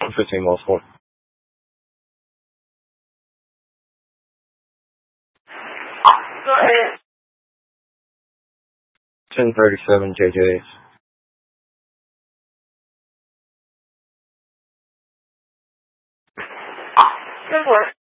15 miles forward. Go ahead. 1037 JJH. Good work.